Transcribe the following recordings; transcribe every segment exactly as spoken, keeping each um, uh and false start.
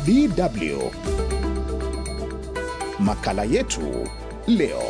D W. Makala yetu leo.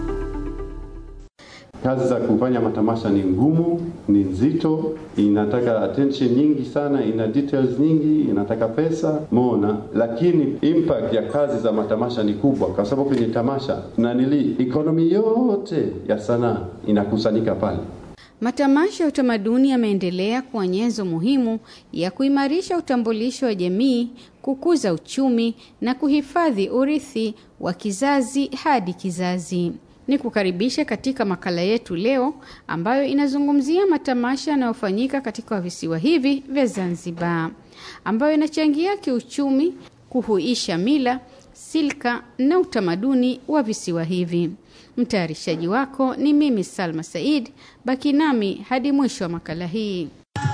Kazi za kufanya matamasha ni ngumu, ni nzito, inataka attention nyingi sana, ina details nyingi, inataka pesa, mona, lakini impact ya kazi za matamasha ni kubwa kwa sababu kwenye tamasha na nili economy yote ya sanaa inakusanyika pale. Matamasha ya utamaduni yameendelea kuwa nyenzo muhimu ya kuimarisha utambulisho wa jamii, kukuza uchumi na kuhifadhi urithi wa kizazi hadi kizazi. Ni kukaribisha katika makala yetu leo ambayo inazungumzia matamasha yanayofanyika katika visiwa hivi vya Zanzibar, ambayo inachangia kiuchumi, kuhuisha mila, silka na utamaduni wa visiwa hivi. Mtayarishaji wako ni mimi Salma Said. Baki nami hadi mwisho wa makala hii.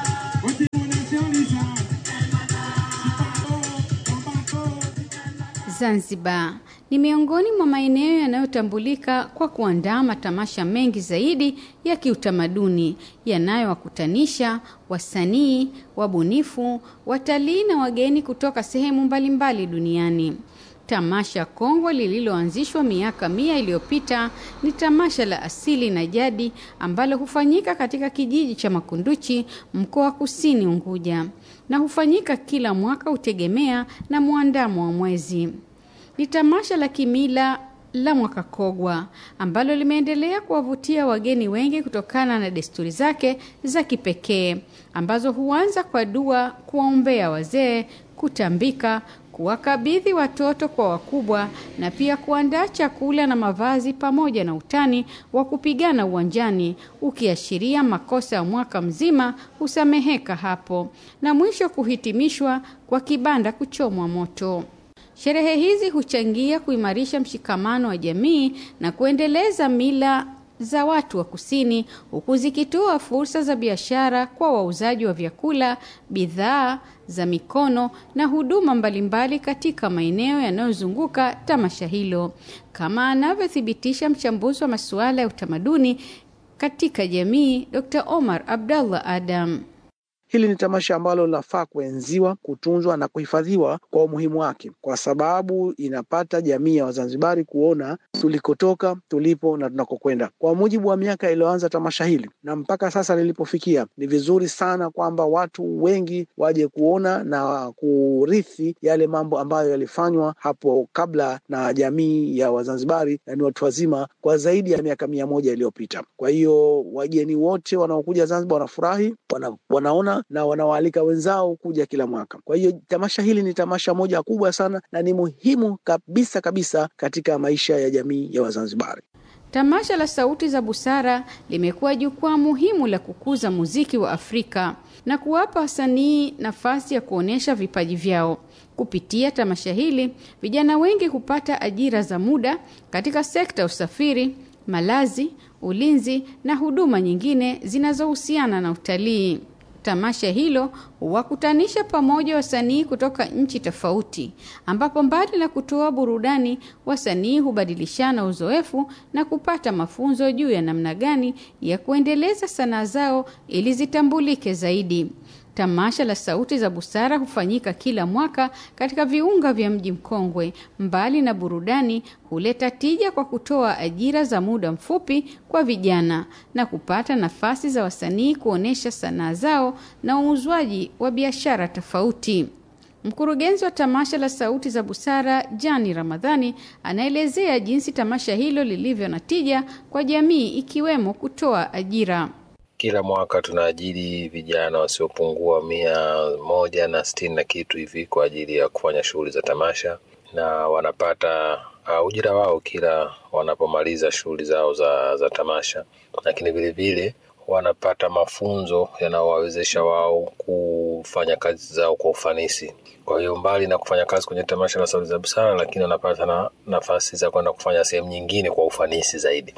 Zanzibar ni miongoni mwa maeneo yanayotambulika kwa kuandaa matamasha mengi zaidi ya kiutamaduni yanayowakutanisha wasanii, wabunifu, watalii na wageni kutoka sehemu mbalimbali duniani. Tamasha kongwe lililoanzishwa miaka mia iliyopita ni tamasha la asili na jadi ambalo hufanyika katika kijiji cha Makunduchi, mkoa wa Kusini Unguja, na hufanyika kila mwaka utegemea na muandamo wa mwezi. Ni tamasha la kimila la mwaka Kogwa ambalo limeendelea kuwavutia wageni wengi kutokana na desturi zake za kipekee ambazo huanza kwa dua, kuwaombea wazee, kutambika, kuwakabidhi watoto kwa wakubwa na pia kuandaa chakula na mavazi pamoja na utani wa kupigana uwanjani, ukiashiria makosa ya mwaka mzima husameheka hapo, na mwisho kuhitimishwa kwa kibanda kuchomwa moto. Sherehe hizi huchangia kuimarisha mshikamano wa jamii na kuendeleza mila za watu wa kusini, huku zikitoa fursa za biashara kwa wauzaji wa vyakula, bidhaa za mikono na huduma mbalimbali katika maeneo yanayozunguka tamasha hilo, kama anavyothibitisha mchambuzi wa masuala ya utamaduni katika jamii Dokta Omar Abdallah Adam. Hili ni tamasha ambalo linafaa kuenziwa, kutunzwa na kuhifadhiwa kwa umuhimu wake, kwa sababu inapata jamii ya Wazanzibari kuona tulikotoka, tulipo na tunakokwenda. Kwa mujibu wa miaka iliyoanza tamasha hili na mpaka sasa lilipofikia, ni vizuri sana kwamba watu wengi waje kuona na kurithi yale mambo ambayo yalifanywa hapo kabla na jamii ya Wazanzibari, na ni watu wazima, kwa zaidi ya miaka mia moja iliyopita. Kwa hiyo wageni wote wanaokuja Zanzibar wanafurahi, wana, wanaona na wanawaalika wenzao kuja kila mwaka. Kwa hiyo tamasha hili ni tamasha moja kubwa sana na ni muhimu kabisa kabisa katika maisha ya jamii ya Wazanzibari. Tamasha la Sauti za Busara limekuwa jukwaa muhimu la kukuza muziki wa Afrika na kuwapa wasanii nafasi ya kuonesha vipaji vyao. Kupitia tamasha hili, vijana wengi hupata ajira za muda katika sekta ya usafiri, malazi, ulinzi na huduma nyingine zinazohusiana na utalii. Tamasha hilo huwakutanisha pamoja wasanii kutoka nchi tofauti, ambapo mbali na kutoa burudani, wasanii hubadilishana uzoefu na kupata mafunzo juu ya namna gani ya kuendeleza sanaa zao ili zitambulike zaidi. Tamasha la Sauti za Busara hufanyika kila mwaka katika viunga vya mji mkongwe. Mbali na burudani, huleta tija kwa kutoa ajira za muda mfupi kwa vijana na kupata nafasi za wasanii kuonesha sanaa zao na uuzwaji wa biashara tofauti. Mkurugenzi wa tamasha la Sauti za Busara, Jani Ramadhani, anaelezea jinsi tamasha hilo lilivyo na tija kwa jamii, ikiwemo kutoa ajira. Kila mwaka tunaajiri vijana wasiopungua mia moja na sitini na kitu hivi kwa ajili ya kufanya shughuli za tamasha, na wanapata uh, ujira wao kila wanapomaliza shughuli zao za, za tamasha. Lakini vile vile wanapata mafunzo yanayowawezesha wao kufanya kazi zao kwa ufanisi. Kwa hiyo mbali na kufanya kazi kwenye tamasha la Sauti za Busara, lakini wanapata na nafasi za kwenda kufanya sehemu nyingine kwa ufanisi zaidi.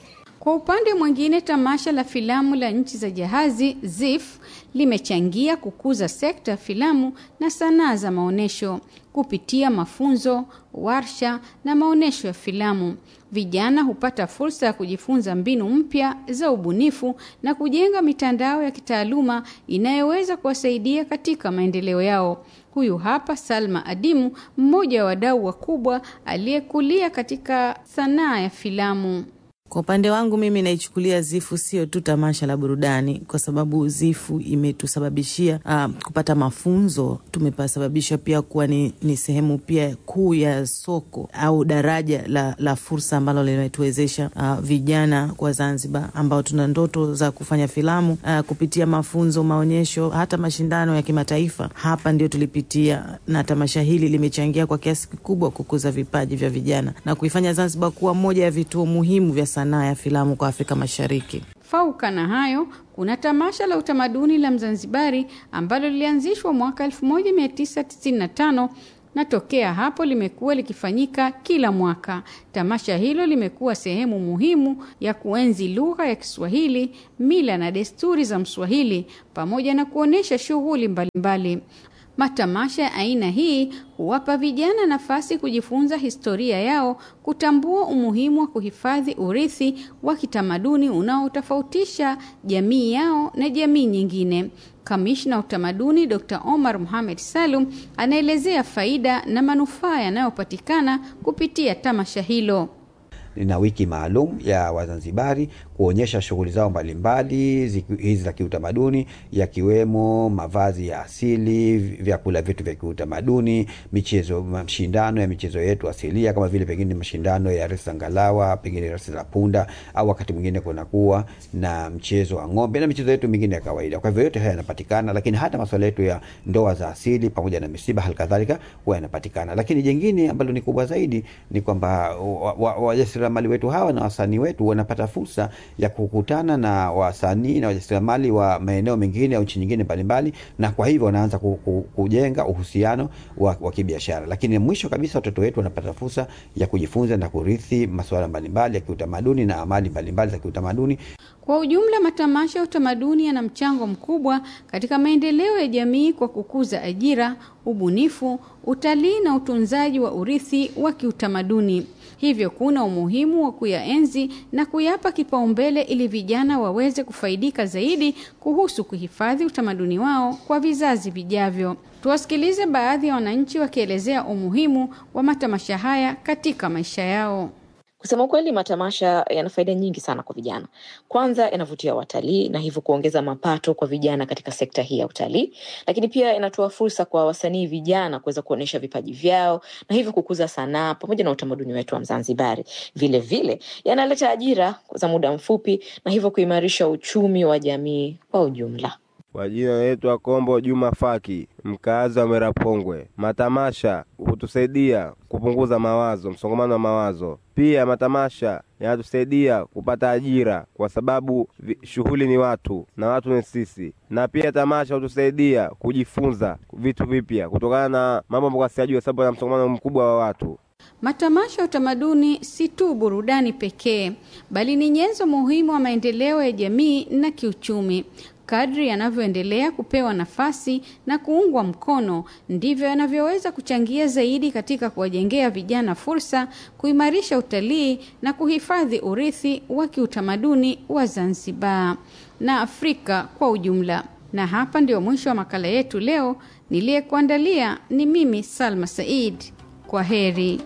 Kwa upande mwingine, tamasha la filamu la nchi za jahazi Z I F limechangia kukuza sekta ya filamu na sanaa za maonesho kupitia mafunzo, warsha na maonesho ya filamu. Vijana hupata fursa ya kujifunza mbinu mpya za ubunifu na kujenga mitandao ya kitaaluma inayoweza kuwasaidia katika maendeleo yao. Huyu hapa Salma Adimu, mmoja wa wadau wakubwa aliyekulia katika sanaa ya filamu. Kwa upande wangu mimi naichukulia zifu sio tu tamasha la burudani, kwa sababu zifu imetusababishia uh, kupata mafunzo. Tumepasababisha pia kuwa ni, ni sehemu pia kuu ya soko au daraja la, la fursa ambalo limetuwezesha uh, vijana kwa Zanzibar ambao tuna ndoto za kufanya filamu uh, kupitia mafunzo, maonyesho, hata mashindano ya kimataifa. Hapa ndio tulipitia, na tamasha hili limechangia kwa kiasi kikubwa kukuza vipaji vya vijana na kuifanya Zanzibar kuwa moja ya vituo muhimu vya sanaa ya filamu kwa Afrika Mashariki. Fauka na hayo, kuna tamasha la utamaduni la Mzanzibari ambalo lilianzishwa mwaka elfu moja mia tisa tisini na tano na tokea hapo limekuwa likifanyika kila mwaka. Tamasha hilo limekuwa sehemu muhimu ya kuenzi lugha ya Kiswahili, mila na desturi za Mswahili, pamoja na kuonesha shughuli mbalimbali. Matamasha ya aina hii huwapa vijana nafasi kujifunza historia yao, kutambua umuhimu wa kuhifadhi urithi wa kitamaduni unaotofautisha jamii yao na jamii nyingine. Kamishna utamaduni Dokta Omar Mohamed Salum anaelezea faida na manufaa yanayopatikana kupitia tamasha hilo. Nina wiki maalum ya Wazanzibari kuonyesha shughuli zao mbalimbali hizi za kiutamaduni, yakiwemo mavazi ya asili, vyakula vyetu vya kiutamaduni, michezo, mashindano ya michezo yetu asilia kama vile pengine mashindano ya resi ngalawa, pengine resi za punda, au wakati mwingine kuna kuwa na mchezo wa ng'ombe na michezo yetu mingine ya kawaida. Kwa hivyo yote haya yanapatikana, lakini hata masuala yetu ya ndoa za asili pamoja na misiba halikadhalika huwa yanapatikana. Lakini jingine ambalo ni kubwa zaidi ni kwamba wajasiriamali wetu hawa na wasanii wetu wanapata fursa ya kukutana na wasanii na wajasiriamali wa maeneo mengine au nchi nyingine mbalimbali, na kwa hivyo wanaanza kujenga uhusiano wa, wa kibiashara. Lakini mwisho kabisa watoto wetu wanapata fursa ya kujifunza na kurithi masuala mbalimbali ya kiutamaduni na amali mbalimbali za kiutamaduni. Kwa ujumla, matamasha ya utamaduni yana mchango mkubwa katika maendeleo ya jamii kwa kukuza ajira, ubunifu, utalii na utunzaji wa urithi wa kiutamaduni. Hivyo kuna umuhimu wa kuyaenzi na kuyapa kipaumbele ili vijana waweze kufaidika zaidi kuhusu kuhifadhi utamaduni wao kwa vizazi vijavyo. Tuwasikilize baadhi ya wananchi wakielezea umuhimu wa matamasha haya katika maisha yao. Kusema kweli, matamasha yana faida nyingi sana kwa vijana. Kwanza, yanavutia watalii na hivyo kuongeza mapato kwa vijana katika sekta hii ya utalii. Lakini pia inatoa fursa kwa wasanii vijana kuweza kuonesha vipaji vyao na hivyo kukuza sanaa pamoja na utamaduni wetu wa Mzanzibari. Vile vile yanaleta ajira za muda mfupi na hivyo kuimarisha uchumi wa jamii kwa ujumla. Kwa jina naitwa Kombo Juma Faki, mkazi wa Merapongwe. Matamasha hutusaidia kupunguza mawazo, msongamano wa mawazo. Pia matamasha yanatusaidia kupata ajira kwa sababu shughuli ni watu na watu ni sisi. Na pia tamasha hutusaidia kujifunza vitu vipya kutokana na mambo ambayo sijajua sababu ya msongamano mkubwa wa watu. Matamasha ya utamaduni si tu burudani pekee, bali ni nyenzo muhimu wa maendeleo ya jamii na kiuchumi. Kadri yanavyoendelea kupewa nafasi na kuungwa mkono, ndivyo yanavyoweza kuchangia zaidi katika kuwajengea vijana fursa, kuimarisha utalii na kuhifadhi urithi wa kiutamaduni wa Zanzibar na Afrika kwa ujumla. Na hapa ndio mwisho wa makala yetu leo. Niliyekuandalia ni mimi Salma Said. Kwa heri.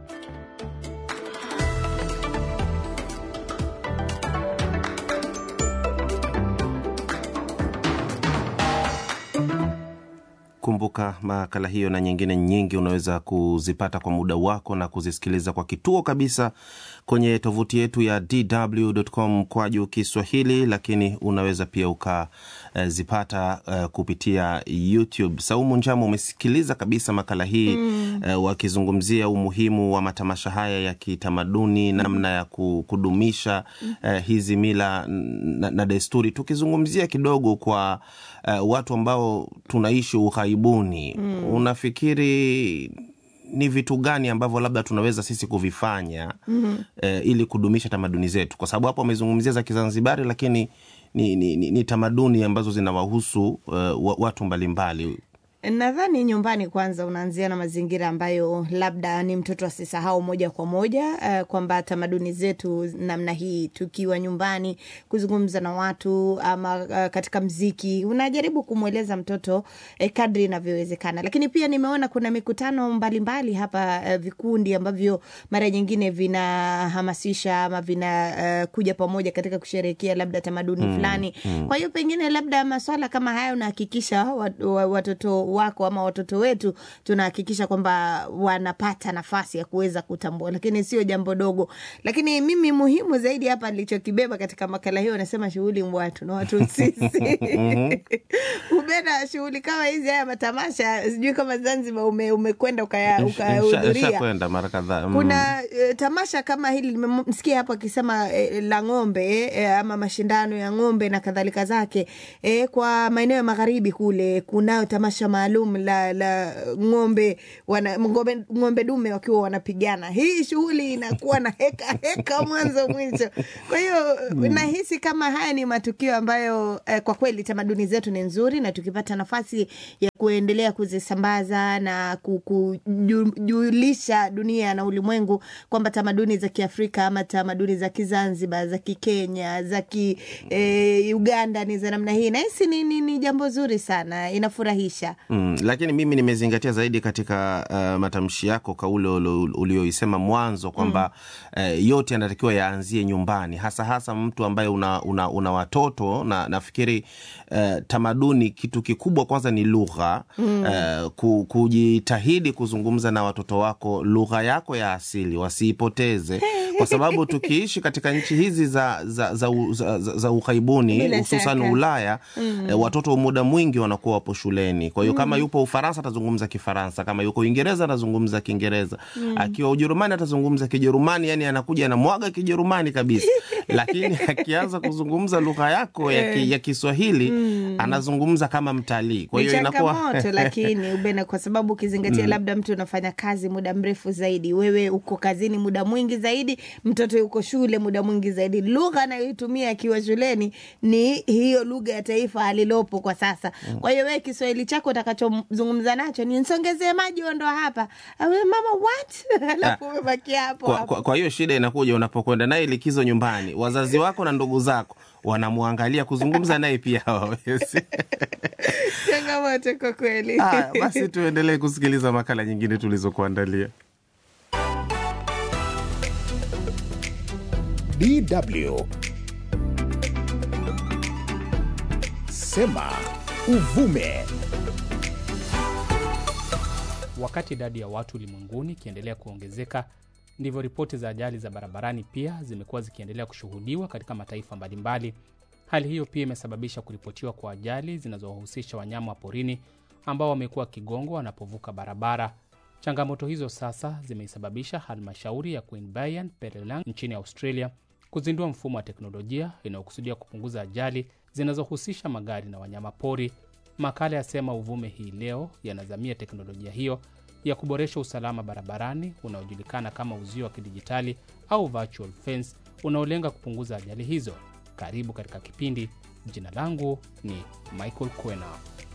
Kumbuka makala hiyo na nyingine nyingi unaweza kuzipata kwa muda wako na kuzisikiliza kwa kituo kabisa kwenye tovuti yetu ya d w dot com kwa juu Kiswahili, lakini unaweza pia ukazipata uh, kupitia YouTube. Saumu Njamu, umesikiliza kabisa makala hii mm. uh, wakizungumzia umuhimu wa matamasha haya ya kitamaduni, mm. namna ya kudumisha uh, hizi mila na, na desturi. Tukizungumzia kidogo kwa uh, watu ambao tunaishi ughaibuni, mm. unafikiri ni vitu gani ambavyo labda tunaweza sisi kuvifanya mm-hmm. eh, ili kudumisha tamaduni zetu? Kwa sababu hapo wamezungumzia za Kizanzibari, lakini ni, ni, ni, ni tamaduni ambazo zinawahusu uh, watu mbalimbali. Nadhani nyumbani kwanza unaanzia na mazingira ambayo labda ni mtoto asisahau moja kwa moja uh, kwamba tamaduni zetu namna hii, tukiwa nyumbani kuzungumza na watu ama uh, katika mziki unajaribu kumweleza mtoto eh, kadri inavyowezekana. Lakini pia nimeona kuna mikutano mbalimbali hapa uh, vikundi ambavyo mara nyingine vinahamasisha ama vina uh, kuja pamoja katika kusherehekea labda tamaduni mm, fulani. Mm. Kwa hiyo pengine labda masuala kama haya unahakikisha watoto wako ama watoto wetu tunahakikisha kwamba wanapata nafasi ya kuweza kutambua, lakini sio jambo dogo. Lakini mimi muhimu zaidi hapa nilichokibeba katika makala hiyo nasema shughuli watu na watu sisi. Ubena shughuli kama hizi haya matamasha, sijui kama Zanzibar ume, umekwenda ukahudhuria. Nishakwenda mara kadhaa. Kuna e, tamasha kama hili nimemsikia hapo akisema e, la ng'ombe e, ama mashindano ya ng'ombe na kadhalika zake. E, kwa maeneo ya magharibi kule kuna tamasha maalum la la ng'ombe wana ng'ombe, ng'ombe dume wakiwa wanapigana. Hii shughuli inakuwa na heka heka mwanzo mwisho. Kwa hiyo mm. nahisi kama haya ni matukio ambayo eh, kwa kweli tamaduni zetu ni nzuri, na tukipata nafasi ya kuendelea kuzisambaza na kujulisha dunia na ulimwengu kwamba tamaduni za Kiafrika ama tamaduni za Kizanzibar, za Kikenya, za ki eh, Uganda ni za namna hii, nahisi ni, ni, ni jambo zuri sana, inafurahisha. Mm, lakini mimi nimezingatia zaidi katika uh, matamshi yako kauli ulioisema mwanzo kwamba mm. uh, yote yanatakiwa yaanzie nyumbani, hasa hasa mtu ambaye una, una, una watoto, na nafikiri uh, tamaduni kitu kikubwa kwanza ni lugha. mm. uh, kujitahidi kuzungumza na watoto wako lugha yako ya asili, wasiipoteze kwa sababu tukiishi katika nchi hizi za za za, za, za, za ukhaibuni hususan Ulaya, mm. uh, watoto muda mwingi wanakuwa wapo shuleni. Kwa hiyo mm. kama yupo Ufaransa atazungumza Kifaransa, kama yuko Uingereza atazungumza Kiingereza, mm. akiwa Ujerumani atazungumza Kijerumani, yani anakuja na mwaga Kijerumani kabisa. Lakini akianza kuzungumza lugha yako ya, ki, ya Kiswahili mm. anazungumza kama mtalii. Kwa hiyo inakuwa moto. Lakini Ubena, kwa sababu ukizingatia mm. labda mtu unafanya kazi muda mrefu zaidi, wewe uko kazini muda mwingi zaidi, mtoto yuko shule muda mwingi zaidi, lugha anayoitumia akiwa shuleni ni hiyo lugha ya taifa alilopo kwa sasa. mm. Kwa hiyo wewe Kiswahili chako utakachozungumza nacho ni nsongezee maji ondoa hapa, awe mama what alafu umebaki hapo kwa, hapo. Kwa, kwa hiyo shida inakuja unapokwenda naye likizo nyumbani, wazazi wako na ndugu zako wanamwangalia kuzungumza naye pia hawawezi. Changamoto kwa kweli. Ah, basi tuendelee kusikiliza makala nyingine tulizokuandalia. D W Sema Uvume. Wakati idadi ya watu ulimwenguni ikiendelea kuongezeka, ndivyo ripoti za ajali za barabarani pia zimekuwa zikiendelea kushuhudiwa katika mataifa mbalimbali. Hali hiyo pia imesababisha kuripotiwa kwa ajali zinazohusisha wanyama wa porini ambao wamekuwa kigongo wanapovuka barabara. Changamoto hizo sasa zimeisababisha halmashauri ya Queanbeyan Perelang nchini Australia kuzindua mfumo wa teknolojia inayokusudia kupunguza ajali zinazohusisha magari na wanyama pori. Makala ya Sema Uvume hii leo yanazamia teknolojia hiyo ya kuboresha usalama barabarani unaojulikana kama uzio wa kidijitali au virtual fence, unaolenga kupunguza ajali hizo. Karibu katika kipindi. Jina langu ni Michael Kwena.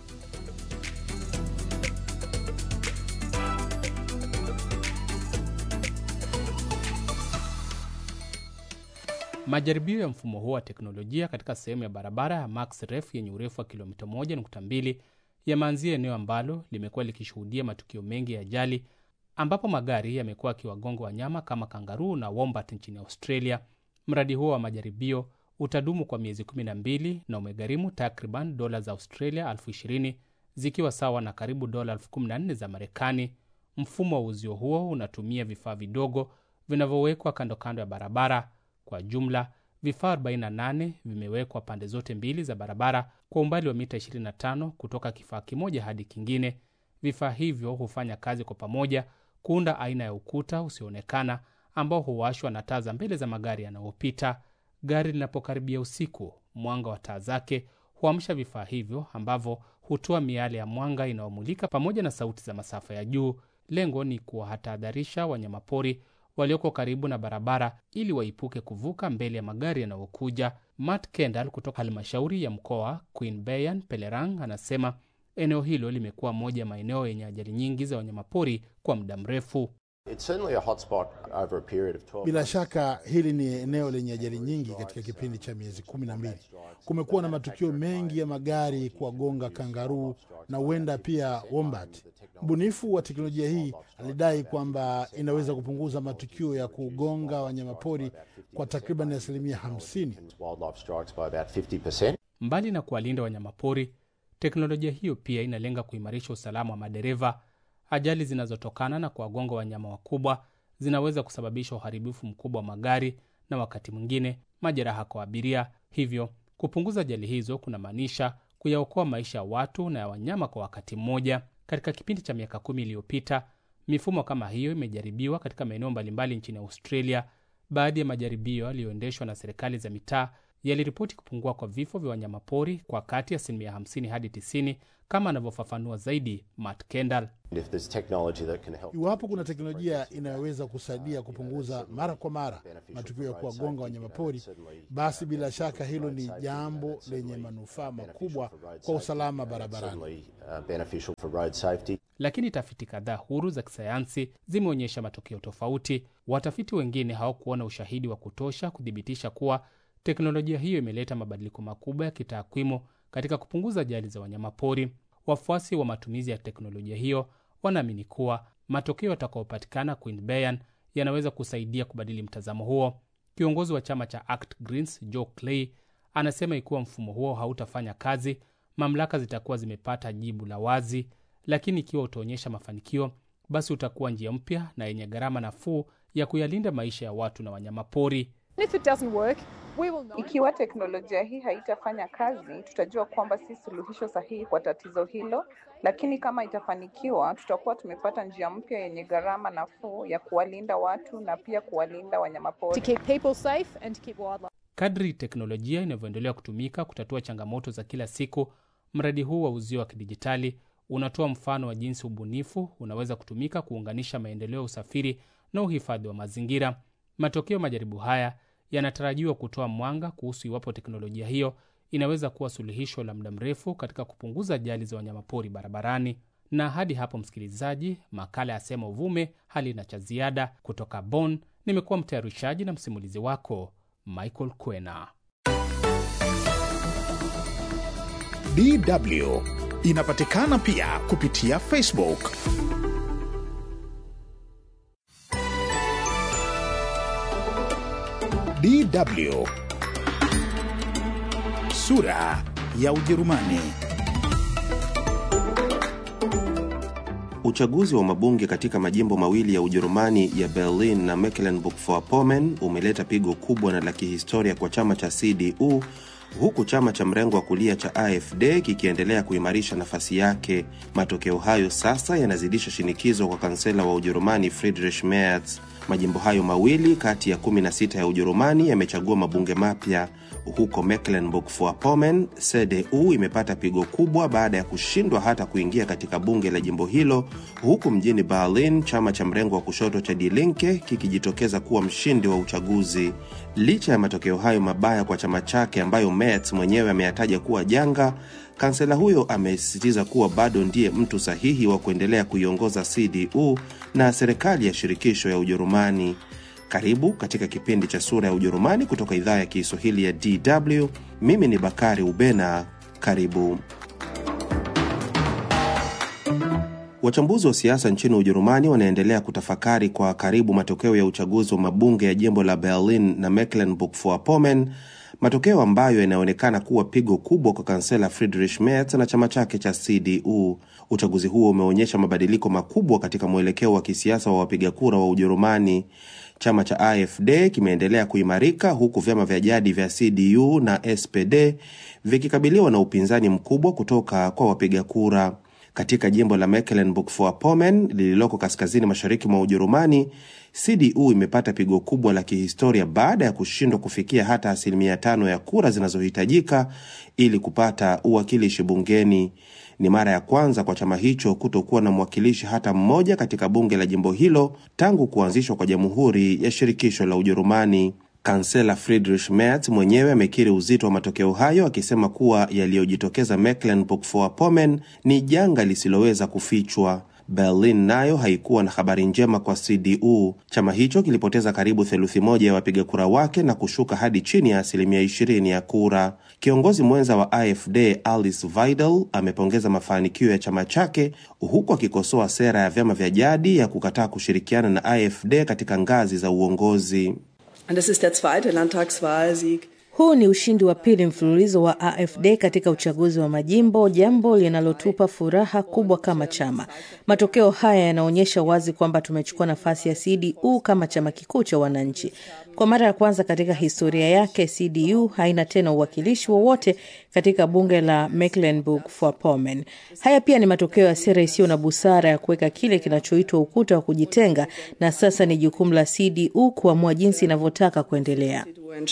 Majaribio ya mfumo huo wa teknolojia katika sehemu ya barabara ya Max Ref yenye urefu wa kilomita moja nukta mbili yameanzia eneo ambalo limekuwa likishuhudia matukio mengi ya ajali, ambapo magari yamekuwa yakiwagonga wanyama kama kangaroo na wombat nchini Australia. Mradi huo wa majaribio utadumu kwa miezi kumi na mbili na umegharimu takriban dola za Australia elfu ishirini, zikiwa sawa na karibu dola elfu kumi na nne za Marekani. Mfumo wa uzio huo unatumia vifaa vidogo vinavyowekwa kando kando ya barabara. Kwa jumla, vifaa arobaini na nane vimewekwa pande zote mbili za barabara kwa umbali wa mita ishirini na tano kutoka kifaa kimoja hadi kingine. Vifaa hivyo hufanya kazi kwa pamoja kuunda aina ya ukuta usioonekana ambao huwashwa na taa za mbele za magari yanayopita. Gari linapokaribia usiku, mwanga wa taa zake huamsha vifaa hivyo ambavyo hutoa miale ya mwanga inayomulika pamoja na sauti za masafa ya juu. Lengo ni kuwahadharisha wanyamapori walioko karibu na barabara ili waipuke kuvuka mbele ya magari yanayokuja. Matt Kendall kutoka halmashauri ya mkoa Queen Bayan Pelerang anasema eneo hilo limekuwa moja maeneo yenye ajali nyingi za wanyamapori kwa muda mrefu. Bila shaka hili ni eneo lenye ajali nyingi katika kipindi cha miezi kumi na mbili. Kumekuwa na matukio mengi ya magari kuwagonga kangaruu na huenda pia wombat. Mbunifu wa teknolojia hii alidai kwamba inaweza kupunguza matukio ya kugonga wanyamapori kwa takriban asilimia hamsini. Mbali na kuwalinda wanyamapori, teknolojia hiyo pia inalenga kuimarisha usalama wa madereva. Ajali zinazotokana na kuwagonga wanyama wakubwa zinaweza kusababisha uharibifu mkubwa wa magari na wakati mwingine majeraha kwa abiria. Hivyo, kupunguza ajali hizo kunamaanisha kuyaokoa maisha ya watu na ya wanyama kwa wakati mmoja. Katika kipindi cha miaka kumi iliyopita, mifumo kama hiyo imejaribiwa katika maeneo mbalimbali nchini Australia. Baadhi ya majaribio yaliyoendeshwa na serikali za mitaa yaliripoti kupungua kwa vifo vya wanyamapori kwa kati ya asilimia hamsini hadi tisini, kama anavyofafanua zaidi Matt Kendall. Iwapo kuna teknolojia inayoweza kusaidia kupunguza mara kwa mara matukio ya kuwagonga wanyamapori, basi bila shaka hilo ni jambo lenye manufaa makubwa kwa usalama barabarani. Lakini tafiti kadhaa huru za kisayansi zimeonyesha matokeo tofauti. Watafiti wengine hawakuona ushahidi wa kutosha kuthibitisha kuwa teknolojia hiyo imeleta mabadiliko makubwa ya kitakwimu katika kupunguza ajali za wanyamapori. Wafuasi wa matumizi ya teknolojia hiyo wanaamini kuwa matokeo yatakayopatikana Queen Bayan yanaweza kusaidia kubadili mtazamo huo. Kiongozi wa chama cha Act Greens, Joe Clay, anasema ikiwa mfumo huo hautafanya kazi, mamlaka zitakuwa zimepata jibu la wazi, lakini ikiwa utaonyesha mafanikio, basi utakuwa njia mpya na yenye gharama nafuu ya kuyalinda maisha ya watu na wanyamapori. Ikiwa teknolojia hii haitafanya kazi, tutajua kwamba si suluhisho sahihi kwa tatizo hilo, lakini kama itafanikiwa, tutakuwa tumepata njia mpya yenye gharama nafuu ya kuwalinda watu na pia kuwalinda wanyamapori. Kadri teknolojia inavyoendelea kutumika kutatua changamoto za kila siku, mradi huu wa uzio wa kidijitali unatoa mfano wa jinsi ubunifu unaweza kutumika kuunganisha maendeleo ya usafiri na uhifadhi wa mazingira. Matokeo majaribu haya yanatarajiwa kutoa mwanga kuhusu iwapo teknolojia hiyo inaweza kuwa suluhisho la muda mrefu katika kupunguza ajali za wanyamapori barabarani. Na hadi hapo, msikilizaji, makala ya Sema Uvume halina cha ziada. Kutoka Bonn, nimekuwa mtayarishaji na msimulizi wako Michael Kwena. D W inapatikana pia kupitia Facebook. D W Sura ya Ujerumani. Uchaguzi wa mabunge katika majimbo mawili ya Ujerumani ya Berlin na Mecklenburg-Vorpommern umeleta pigo kubwa na la kihistoria kwa chama cha C D U, huku chama cha mrengo wa kulia cha A F D kikiendelea kuimarisha nafasi yake. Matokeo hayo sasa yanazidisha shinikizo kwa kansela wa Ujerumani Friedrich Merz. Majimbo hayo mawili kati ya kumi na sita ya Ujerumani yamechagua mabunge mapya. Huko Mecklenburg-Vorpommern, C D U imepata pigo kubwa baada ya kushindwa hata kuingia katika bunge la jimbo hilo, huku mjini Berlin chama cha mrengo wa kushoto cha Die Linke kikijitokeza kuwa mshindi wa uchaguzi. Licha ya matokeo hayo mabaya kwa chama chake ambayo Merz mwenyewe ameyataja kuwa janga, kansela huyo amesisitiza kuwa bado ndiye mtu sahihi wa kuendelea kuiongoza C D U na serikali ya shirikisho ya Ujerumani. Karibu katika kipindi cha Sura ya Ujerumani kutoka idhaa ya Kiswahili ya D W. Mimi ni Bakari Ubena. Karibu. Wachambuzi wa siasa nchini Ujerumani wanaendelea kutafakari kwa karibu matokeo ya uchaguzi wa mabunge ya jimbo la Berlin na Mecklenburg-Vorpommern, matokeo ambayo yanaonekana kuwa pigo kubwa kwa kansela Friedrich Merz na chama chake cha C D U. Uchaguzi huo umeonyesha mabadiliko makubwa katika mwelekeo wa kisiasa wa wapiga kura wa Ujerumani. Chama cha A F D kimeendelea kuimarika huku vyama vya jadi vya C D U na S P D vikikabiliwa na upinzani mkubwa kutoka kwa wapiga kura. Katika jimbo la Mecklenburg-Vorpommern lililoko kaskazini mashariki mwa Ujerumani, C D U imepata pigo kubwa la kihistoria baada ya kushindwa kufikia hata asilimia tano ya kura zinazohitajika ili kupata uwakilishi bungeni. Ni mara ya kwanza kwa chama hicho kutokuwa na mwakilishi hata mmoja katika bunge la jimbo hilo tangu kuanzishwa kwa Jamhuri ya Shirikisho la Ujerumani. Kansela Friedrich Merz mwenyewe amekiri uzito wa matokeo hayo, akisema kuwa yaliyojitokeza Mecklenburg-Vorpommern ni janga lisiloweza kufichwa. Berlin nayo haikuwa na habari njema kwa C D U. Chama hicho kilipoteza karibu theluthi moja ya wapiga kura wake na kushuka hadi chini ya asilimia ishirini ya kura. Kiongozi mwenza wa A F D Alice Weidel amepongeza mafanikio ya chama chake, huku akikosoa sera ya vyama vya jadi ya kukataa kushirikiana na A F D katika ngazi za uongozi. Und das ist der zweite Landtagswahlsieg. Huu ni ushindi wa pili mfululizo wa A F D katika uchaguzi wa majimbo, jambo linalotupa furaha kubwa kama chama. Matokeo haya yanaonyesha wazi kwamba tumechukua nafasi ya C D U kama chama kikuu cha wananchi. Kwa mara ya kwanza katika historia yake, C D U haina tena uwakilishi wowote katika bunge la Mecklenburg-Vorpommern. Haya pia ni matokeo ya sera isiyo na busara ya kuweka kile kinachoitwa ukuta wa kujitenga, na sasa ni jukumu la C D U kuamua jinsi inavyotaka kuendelea.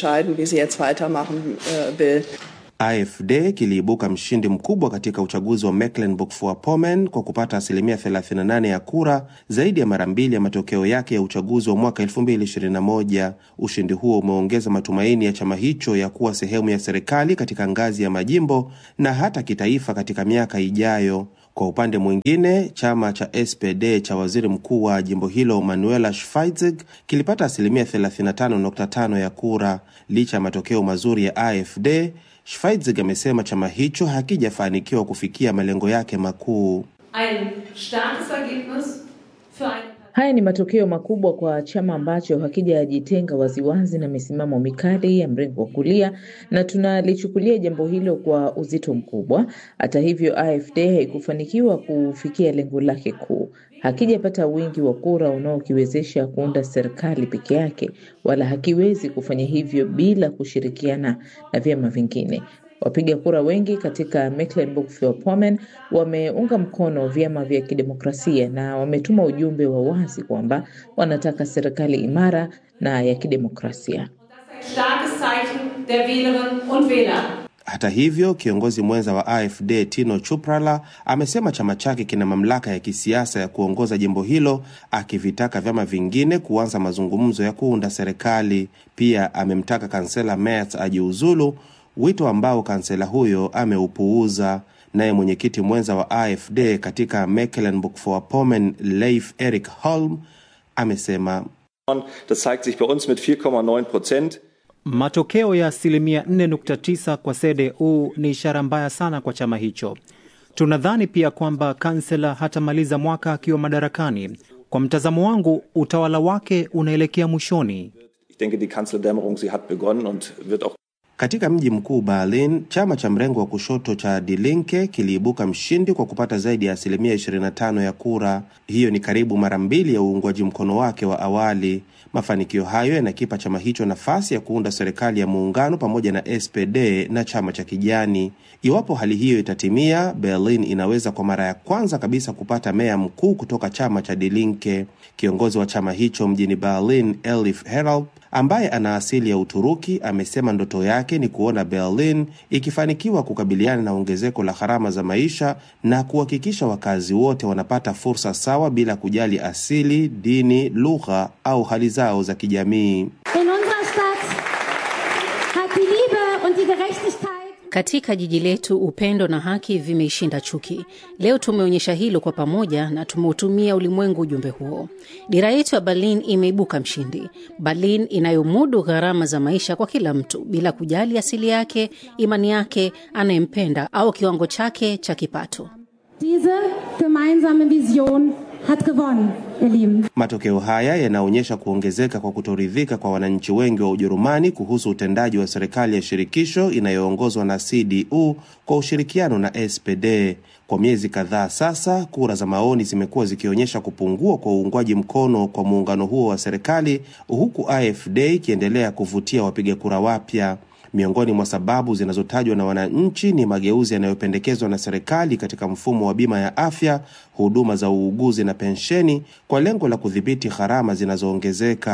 A F D kiliibuka mshindi mkubwa katika uchaguzi wa Mecklenburg-Vorpommern kwa kupata asilimia thelathini na nane ya kura, zaidi ya mara mbili ya matokeo yake ya uchaguzi wa mwaka elfu mbili ishirini na moja. Ushindi huo umeongeza matumaini ya chama hicho ya kuwa sehemu ya serikali katika ngazi ya majimbo na hata kitaifa katika miaka ijayo. Kwa upande mwingine, chama cha S P D cha waziri mkuu wa jimbo hilo Manuela Schweizer kilipata asilimia thelathini na tano nukta tano ya kura. Licha ya matokeo mazuri ya A F D, Schweizer amesema chama hicho hakijafanikiwa kufikia malengo yake makuu. Ein starkes Ergebnis für ein Haya ni matokeo makubwa kwa chama ambacho hakijajitenga waziwazi na misimamo mikali ya mrengo wa kulia, na tunalichukulia jambo hilo kwa uzito mkubwa. Hata hivyo, A F D haikufanikiwa kufikia lengo lake kuu. Hakijapata wingi wa kura unaokiwezesha kuunda serikali peke yake, wala hakiwezi kufanya hivyo bila kushirikiana na vyama vingine. Wapiga kura wengi katika Mecklenburg-Vorpommern wameunga mkono vyama vya kidemokrasia na wametuma ujumbe wa wazi kwamba wanataka serikali imara na ya kidemokrasia. Hata hivyo, kiongozi mwenza wa A F D Tino Chuprala amesema chama chake kina mamlaka ya kisiasa ya kuongoza jimbo hilo, akivitaka vyama vingine kuanza mazungumzo ya kuunda serikali. Pia amemtaka kansela Merz ajiuzulu, wito ambao kansela huyo ameupuuza. Naye mwenyekiti mwenza wa A F D katika Mecklenburg-Vorpommern Leif Erik Holm amesema, Das zeigt sich bei uns mit vier Komma neun Prozent. Matokeo ya asilimia nne nukta tisa kwa C D U ni ishara mbaya sana kwa chama hicho. Tunadhani pia kwamba kansela hatamaliza mwaka akiwa madarakani. Kwa mtazamo wangu, utawala wake unaelekea mwishoni. Ich denke, die Kanzlerdämmerung sie hat begonnen und wird auch. Katika mji mkuu Berlin, chama cha mrengo wa kushoto cha Die Linke kiliibuka mshindi kwa kupata zaidi ya asilimia ishirini na tano ya kura. Hiyo ni karibu mara mbili ya uungwaji mkono wake wa awali. Mafanikio hayo yanakipa chama hicho nafasi ya kuunda serikali ya muungano pamoja na S P D na chama cha kijani. Iwapo hali hiyo itatimia, Berlin inaweza kwa mara ya kwanza kabisa kupata meya mkuu kutoka chama cha Die Linke. Kiongozi wa chama hicho mjini Berlin, Elif Heralp, ambaye ana asili ya Uturuki, amesema ndoto yake ni kuona Berlin ikifanikiwa kukabiliana na ongezeko la gharama za maisha na kuhakikisha wakazi wote wanapata fursa sawa bila kujali asili, dini, lugha au hali zao za kijamii. In unserer Stadt hat die Liebe und die Gerechtigkeit. Katika jiji letu upendo na haki vimeishinda chuki. Leo tumeonyesha hilo kwa pamoja na tumeutumia ulimwengu ujumbe huo. Dira yetu ya Berlin imeibuka mshindi. Berlin inayomudu gharama za maisha kwa kila mtu bila kujali asili yake, imani yake, anayempenda au kiwango chake cha kipato. Diese gemeinsame Vision hat gewonnen, ihr Lieben. Matokeo haya yanaonyesha kuongezeka kwa kutoridhika kwa wananchi wengi wa Ujerumani kuhusu utendaji wa serikali ya shirikisho inayoongozwa na C D U kwa ushirikiano na S P D. Kwa miezi kadhaa sasa, kura za maoni zimekuwa zikionyesha kupungua kwa uungwaji mkono kwa muungano huo wa serikali, huku A F D ikiendelea kuvutia wapiga kura wapya. Miongoni mwa sababu zinazotajwa na wananchi ni mageuzi yanayopendekezwa na serikali katika mfumo wa bima ya afya, huduma za uuguzi na pensheni kwa lengo la kudhibiti gharama zinazoongezeka.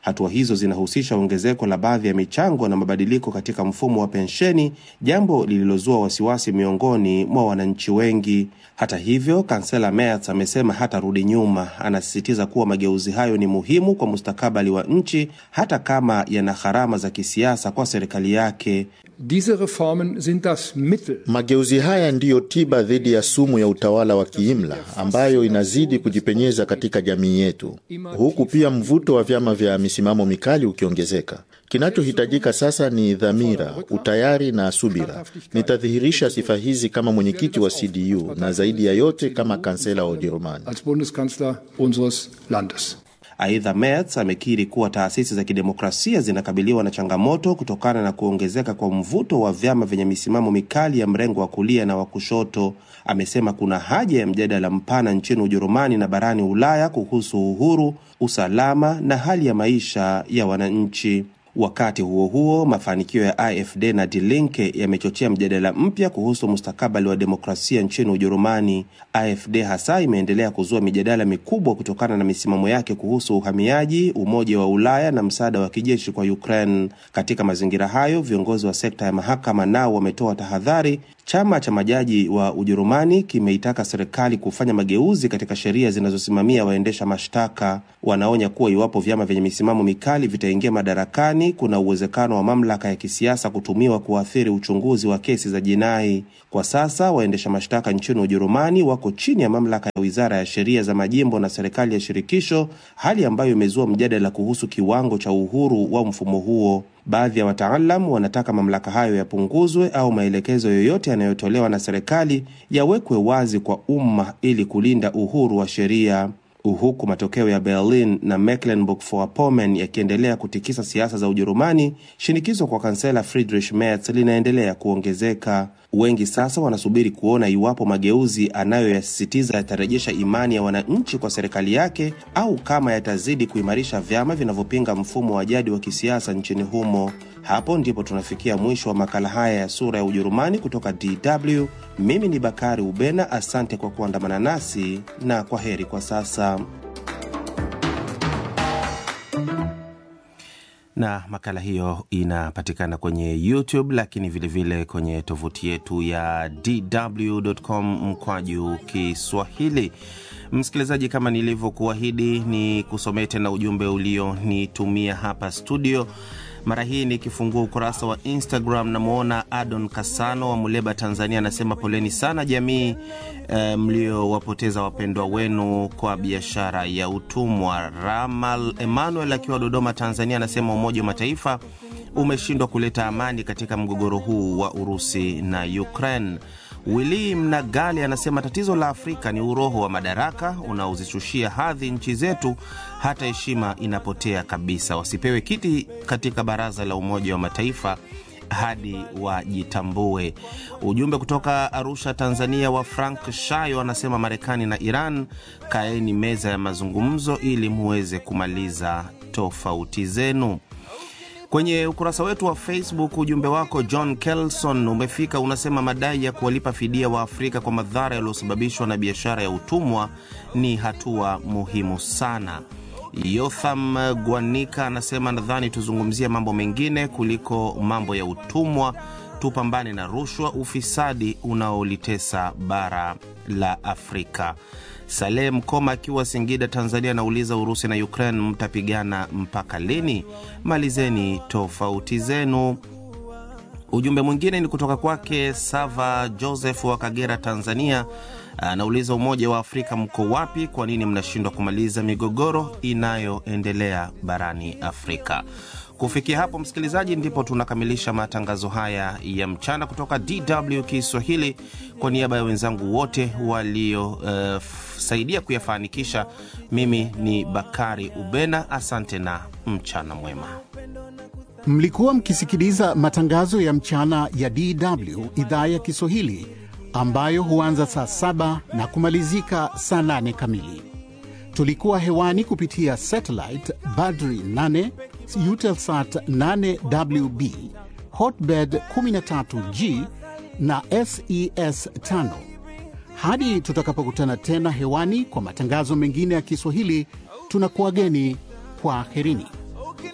Hatua hizo zinahusisha ongezeko la baadhi ya michango na mabadiliko katika mfumo wa pensheni, jambo lililozua wasiwasi miongoni mwa wananchi wengi. Hata hivyo, Kansela Merz amesema hatarudi nyuma. Anasisitiza kuwa mageuzi hayo ni muhimu kwa mustakabali wa nchi, hata kama yana gharama za kisiasa kwa serikali yake. Diese Reformen sind das Mittel. Mageuzi haya ndiyo tiba dhidi ya sumu ya utawala wa kiimla ambayo inazidi kujipenyeza katika jamii yetu, huku pia mvuto wa vyama vya misimamo mikali ukiongezeka. Kinachohitajika sasa ni dhamira, utayari na subira. Nitadhihirisha sifa hizi kama mwenyekiti wa C D U na zaidi ya yote kama kansela wa Ujerumani. Als Bundeskanzler unseres Landes. Aidha, Merz amekiri kuwa taasisi za kidemokrasia zinakabiliwa na changamoto kutokana na kuongezeka kwa mvuto wa vyama vyenye misimamo mikali ya mrengo wa kulia na wa kushoto. Amesema kuna haja ya mjadala mpana nchini Ujerumani na barani Ulaya kuhusu uhuru, usalama na hali ya maisha ya wananchi. Wakati huo huo, mafanikio ya A F D na Die Linke yamechochea mjadala mpya kuhusu mustakabali wa demokrasia nchini Ujerumani. A F D hasa imeendelea kuzua mijadala mikubwa kutokana na misimamo yake kuhusu uhamiaji, umoja wa Ulaya na msaada wa kijeshi kwa Ukraine. Katika mazingira hayo, viongozi wa sekta ya mahakama nao wametoa tahadhari. Chama cha majaji wa Ujerumani kimeitaka serikali kufanya mageuzi katika sheria zinazosimamia waendesha mashtaka. Wanaonya kuwa iwapo vyama vyenye misimamo mikali vitaingia madarakani, kuna uwezekano wa mamlaka ya kisiasa kutumiwa kuathiri uchunguzi wa kesi za jinai. Kwa sasa, waendesha mashtaka nchini Ujerumani wako chini ya mamlaka ya Wizara ya Sheria za Majimbo na serikali ya shirikisho, hali ambayo imezua mjadala kuhusu kiwango cha uhuru wa mfumo huo. Baadhi ya wataalamu wanataka mamlaka hayo yapunguzwe au maelekezo yoyote yanayotolewa na serikali yawekwe wazi kwa umma ili kulinda uhuru wa sheria. Huku matokeo ya Berlin na Mecklenburg-Vorpommern yakiendelea kutikisa siasa za Ujerumani, shinikizo kwa kansela Friedrich Merz linaendelea kuongezeka. Wengi sasa wanasubiri kuona iwapo mageuzi anayoyasisitiza yatarejesha imani ya wananchi kwa serikali yake au kama yatazidi kuimarisha vyama vinavyopinga mfumo wa jadi wa kisiasa nchini humo. Hapo ndipo tunafikia mwisho wa makala haya ya Sura ya Ujerumani kutoka D W. Mimi ni Bakari Ubena, asante kwa kuandamana nasi na kwa heri kwa sasa. Na makala hiyo inapatikana kwenye YouTube, lakini vile vile kwenye tovuti yetu ya d w dot com mkwaju Kiswahili. Msikilizaji, kama nilivyokuahidi, ni kusomea tena ujumbe ulio nitumia hapa studio. Mara hii nikifungua ukurasa wa Instagram na muona Adon Kasano wa Muleba, Tanzania, anasema poleni sana jamii e, mlio wapoteza wapendwa wenu kwa biashara ya utumwa. Ramal Emmanuel akiwa Dodoma, Tanzania, anasema Umoja wa Mataifa umeshindwa kuleta amani katika mgogoro huu wa Urusi na Ukraine. Willy Mnagali anasema tatizo la Afrika ni uroho wa madaraka unaozishushia hadhi nchi zetu, hata heshima inapotea kabisa. Wasipewe kiti katika baraza la Umoja wa Mataifa hadi wajitambue. Ujumbe kutoka Arusha, Tanzania, wa Frank Shayo anasema Marekani na Iran, kaeni meza ya mazungumzo ili muweze kumaliza tofauti zenu. Kwenye ukurasa wetu wa Facebook, ujumbe wako John Kelson umefika, unasema madai ya kuwalipa fidia wa Afrika kwa madhara yaliyosababishwa na biashara ya utumwa ni hatua muhimu sana. Yotham Gwanika anasema nadhani tuzungumzie mambo mengine kuliko mambo ya utumwa, tupambane na rushwa, ufisadi unaolitesa bara la Afrika. Salem Koma akiwa Singida, Tanzania, nauliza Urusi na Ukraine mtapigana mpaka lini? Malizeni tofauti zenu. Ujumbe mwingine ni kutoka kwake Sava Joseph wa Kagera, Tanzania, anauliza Umoja wa Afrika mko wapi? Kwa nini mnashindwa kumaliza migogoro inayoendelea barani Afrika? Kufikia hapo, msikilizaji, ndipo tunakamilisha matangazo haya ya mchana kutoka D W Kiswahili. Kwa niaba ya wenzangu wote walio uh, saidia kuyafanikisha, mimi ni Bakari Ubena, asante na mchana mwema. Mlikuwa mkisikiliza matangazo ya mchana ya D W idhaa ya Kiswahili, ambayo huanza saa saba na kumalizika saa nane kamili. Tulikuwa hewani kupitia satellite Badri nane, Eutelsat nane W B, Hotbird kumi na tatu G na S E S tano. Hadi tutakapokutana tena hewani kwa matangazo mengine ya Kiswahili, tunakuageni kwa herini.